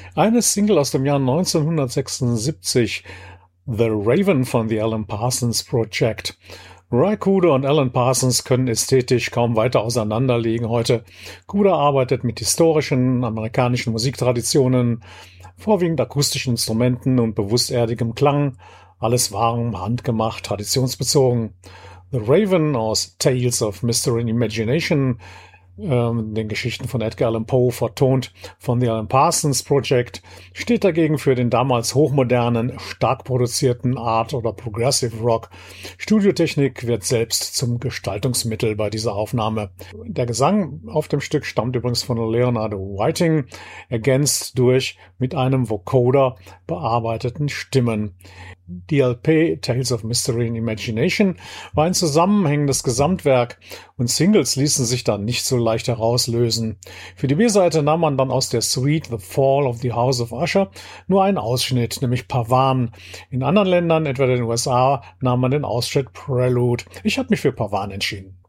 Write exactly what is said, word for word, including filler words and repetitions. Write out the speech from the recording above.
Eine Single aus dem Jahr neunzehnhundertsechsundsiebzig, The Raven von The Alan Parsons Project. Ry Cooder und Alan Parsons können ästhetisch kaum weiter auseinanderliegen heute. Cooder arbeitet mit historischen amerikanischen Musiktraditionen, vorwiegend akustischen Instrumenten und bewusst erdigem Klang. Alles warm, handgemacht, traditionsbezogen. The Raven aus Tales of Mystery and Imagination, ähm, den Geschichten von Edgar Allan Poe, vertont von The Alan Parsons Project, steht dagegen für den damals hochmodernen, stark produzierten Art- oder Progressive Rock. Studiotechnik wird selbst zum Gestaltungsmittel bei dieser Aufnahme. Der Gesang auf dem Stück stammt übrigens von Leonard Whiting, ergänzt durch mit einem Vocoder bearbeiteten Stimmen. Die L P Tales of Mystery and Imagination war ein zusammenhängendes Gesamtwerk und Singles ließen sich dann nicht so leicht herauslösen. Für die B-Seite nahm man dann aus der Suite The Fall of the House of Usher nur einen Ausschnitt, nämlich Pavan. In anderen Ländern, etwa den U S A, nahm man den Ausschnitt Prelude. Ich habe mich für Pavan entschieden.